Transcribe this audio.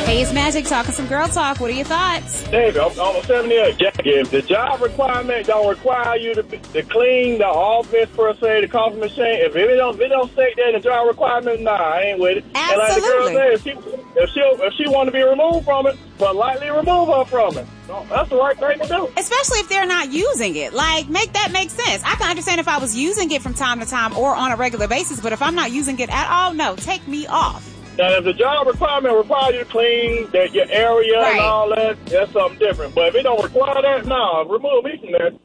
Hey, it's Magic talking some girl talk. What are your thoughts? David, I'm on 78. Jack, if the job requirement don't require you to clean the office per se, the coffee machine, if it don't state that in the job requirement, nah, I ain't with it. Absolutely. And like the girl said, if she want to be removed from it, politely remove her from it. So that's the right thing to do. Especially if they're not using it. Like, make sense. I can understand if I was using it from time to time or on a regular basis, but if I'm not using it at all, no, take me off. Now, if the job requirement requires you to clean your area and all that, that's something different. But if it don't require that, no, remove me from that.